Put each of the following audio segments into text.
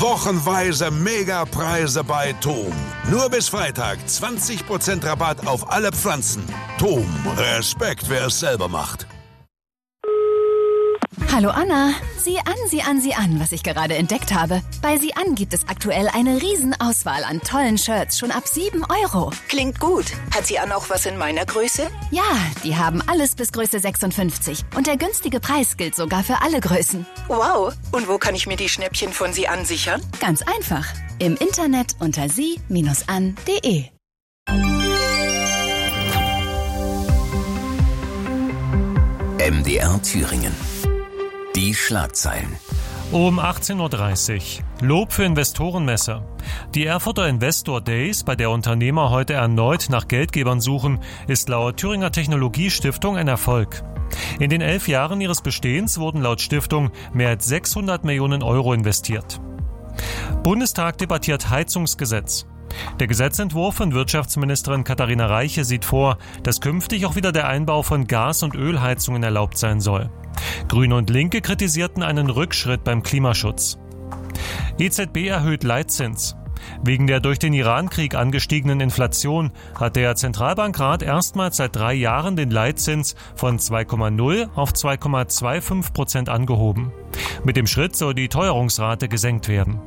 Wochenweise Megapreise bei TOM. Nur bis Freitag 20% Rabatt auf alle Pflanzen. TOM, Respekt, wer es selber macht. Hallo Anna, sieh an, was ich gerade entdeckt habe. Bei Sieh an gibt es aktuell eine Riesenauswahl an tollen Shirts, schon ab 7 €. Klingt gut. Hat Sieh an auch was in meiner Größe? Ja, die haben alles bis Größe 56. Und der günstige Preis gilt sogar für alle Größen. Wow. Und wo kann ich mir die Schnäppchen von Sieh an sichern? Ganz einfach. Im Internet unter sie-an.de. MDR Thüringen. Die Schlagzeilen. Um 18.30 Uhr. Lob für Investorenmesse. Die Erfurter Investor Days, bei der Unternehmer heute erneut nach Geldgebern suchen, ist laut Thüringer Technologiestiftung ein Erfolg. In den 11 Jahren ihres Bestehens wurden laut Stiftung mehr als 600 Millionen € investiert. Bundestag debattiert Heizungsgesetz. Der Gesetzentwurf von Wirtschaftsministerin Katharina Reiche sieht vor, dass künftig auch wieder der Einbau von Gas- und Ölheizungen erlaubt sein soll. Grüne und Linke kritisierten einen Rückschritt beim Klimaschutz. EZB erhöht Leitzins. Wegen der durch den Iran-Krieg angestiegenen Inflation hat der Zentralbankrat erstmals seit 3 Jahren den Leitzins von 2,0 auf 2,25% angehoben. Mit dem Schritt soll die Teuerungsrate gesenkt werden.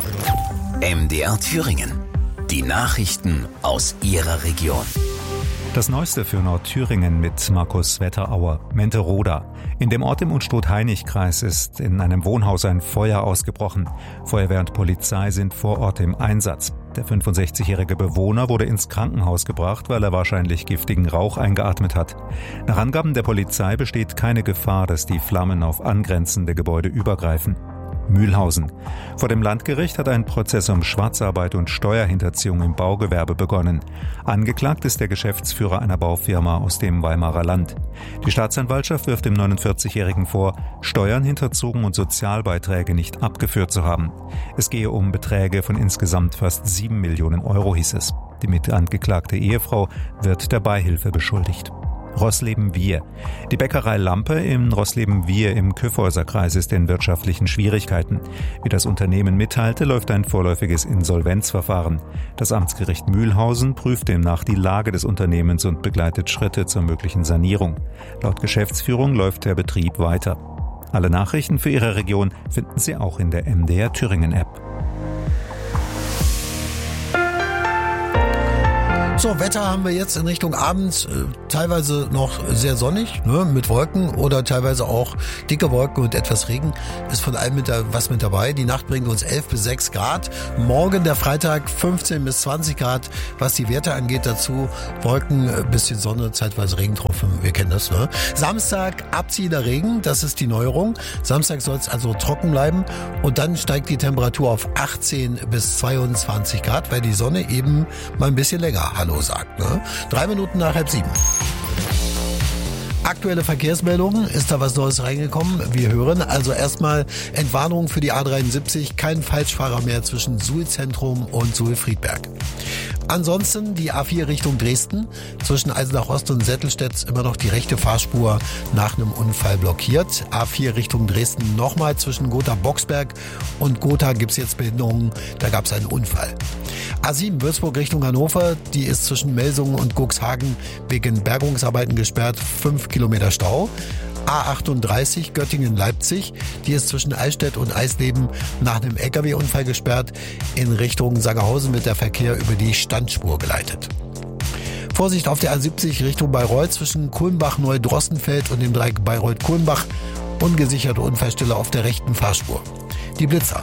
MDR Thüringen. Die Nachrichten aus Ihrer Region. Das Neueste für Nordthüringen mit Markus Wetterauer. Menteroda. In dem Ort im Unstrut-Hainich-Kreis ist in einem Wohnhaus ein Feuer ausgebrochen. Feuerwehr und Polizei sind vor Ort im Einsatz. Der 65-jährige Bewohner wurde ins Krankenhaus gebracht, weil er wahrscheinlich giftigen Rauch eingeatmet hat. Nach Angaben der Polizei besteht keine Gefahr, dass die Flammen auf angrenzende Gebäude übergreifen. Mühlhausen. Vor dem Landgericht hat ein Prozess um Schwarzarbeit und Steuerhinterziehung im Baugewerbe begonnen. Angeklagt ist der Geschäftsführer einer Baufirma aus dem Weimarer Land. Die Staatsanwaltschaft wirft dem 49-Jährigen vor, Steuern hinterzogen und Sozialbeiträge nicht abgeführt zu haben. Es gehe um Beträge von insgesamt fast 7 Millionen €, hieß es. Die mitangeklagte Ehefrau wird der Beihilfe beschuldigt. Roßleben-Wier. Die Bäckerei Lampe in Roßleben-Wier im Kyffhäuser-Kreis ist in wirtschaftlichen Schwierigkeiten. Wie das Unternehmen mitteilte, läuft ein vorläufiges Insolvenzverfahren. Das Amtsgericht Mühlhausen prüft demnach die Lage des Unternehmens und begleitet Schritte zur möglichen Sanierung. Laut Geschäftsführung läuft der Betrieb weiter. Alle Nachrichten für Ihre Region finden Sie auch in der MDR Thüringen App. So, Wetter haben wir jetzt in Richtung Abend teilweise noch sehr sonnig, ne, mit Wolken oder teilweise auch dicke Wolken und etwas Regen. Ist von allem was mit dabei. Die Nacht bringt uns 11 bis 6 Grad. Morgen der Freitag 15 bis 20 Grad, was die Werte angeht. Dazu Wolken, bisschen Sonne, zeitweise Regentropfen. Wir kennen das, ne? Samstag abziehender Regen, das ist die Neuerung. Samstag soll es also trocken bleiben und dann steigt die Temperatur auf 18 bis 22 Grad, weil die Sonne eben mal ein bisschen länger Hallo sagt, ne? 3 Minuten nach 6:30. Aktuelle Verkehrsmeldungen, ist da was Neues reingekommen? Wir hören also erstmal Entwarnung für die A73, kein Falschfahrer mehr zwischen Suhl-Zentrum und Suhl-Friedberg. Ansonsten die A4 Richtung Dresden, zwischen Eisenach Ost und Settelstedt immer noch die rechte Fahrspur nach einem Unfall blockiert. A4 Richtung Dresden nochmal zwischen Gotha-Boxberg und Gotha gibt's jetzt Behinderungen, da gab's einen Unfall. A7 Würzburg Richtung Hannover, die ist zwischen Melsungen und Cuxhagen wegen Bergungsarbeiten gesperrt, 5 Kilometer Stau. A38 Göttingen-Leipzig, die ist zwischen Eichstätt und Eisleben nach einem LKW-Unfall gesperrt. In Richtung Sangerhausen wird der Verkehr über die Standspur geleitet. Vorsicht auf der A70 Richtung Bayreuth zwischen Kulmbach-Neudrossenfeld und dem Dreieck Bayreuth-Kulmbach. Ungesicherte Unfallstelle auf der rechten Fahrspur. Die Blitzer.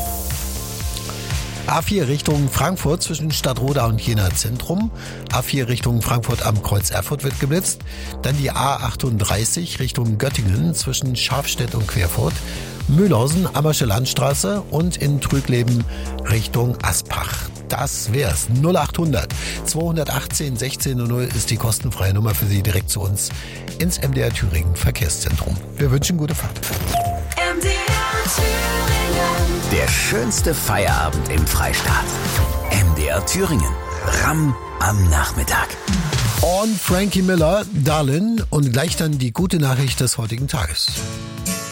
A4 Richtung Frankfurt zwischen Stadtroda und Jena Zentrum. A4 Richtung Frankfurt am Kreuz Erfurt wird geblitzt. Dann die A38 Richtung Göttingen zwischen Scharfstedt und Querfurt. Mühlhausen, Ammersche Landstraße und in Trügleben Richtung Aspach. Das wär's. 0800 218 1600 ist die kostenfreie Nummer für Sie direkt zu uns ins MDR Thüringen Verkehrszentrum. Wir wünschen gute Fahrt. MDR Thüringen. Der schönste Feierabend im Freistaat. MDR Thüringen. Ram am Nachmittag. Und Frankie Miller, Darlin, und gleich dann die gute Nachricht des heutigen Tages.